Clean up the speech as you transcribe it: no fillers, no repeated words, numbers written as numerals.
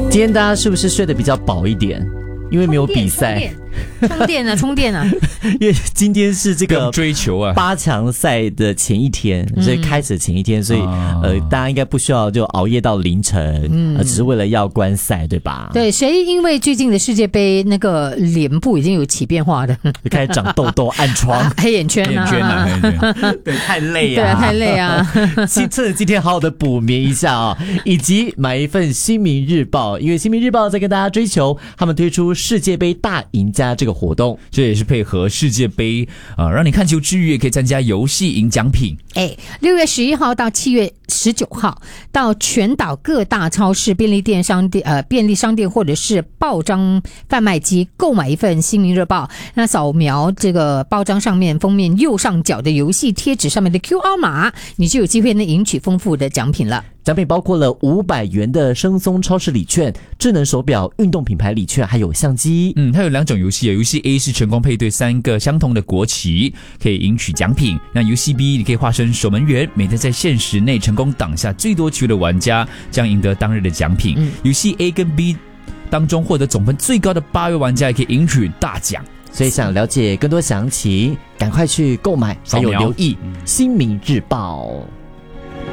今天大家是不是睡得比较饱一点？因为没有比赛， 充电啊！ 因为今天是这个追求啊 8强赛的前一天，所以开始前一天，所以大家应该不需要就熬夜到凌晨，只是为了要观赛，对吧？ 对，谁因为最近的世界杯那个脸部已经有起变化的， 就开始长痘痘、暗疮、 黑眼圈啊， 对，太累对啊，太累啊！ 趁着今天好好的补眠一下啊，以及买一份《新民日报》，因为《新民日报》在跟大家追求他们推出世界杯大赢家这个活动， 这也是配合世界杯让你看球之余也可以参加游戏赢奖品。 6月11号到7月19号，到全岛各大超市、便利商店或者是报章贩卖机购买一份《新民日报》，那扫描这个报章上面封面右上角的游戏贴纸上面的 QR 码，你就有机会赢取丰富的奖品了。 奖品包括了500元的生松超市礼券、智能手表、运动品牌礼券，还有相机。 它有2种游戏，游戏 A 是成功配对3个相同的国旗，可以赢取奖品。那游戏 B 你可以化身守门员，每天在限时内成功挡下最多球的玩家将赢得当日的奖品。游戏 A 跟 B 当中获得总分最高的8位玩家也可以赢取大奖。 所以想了解更多详情，赶快去购买，还有留意《新民日报》。